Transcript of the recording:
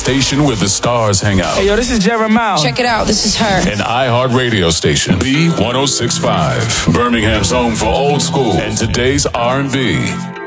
station where the stars hang out. Hey, yo, this is Jeremiah. Check it out. This is her. An iHeart radio station. B1065. Birmingham's home for old school and today's R&B.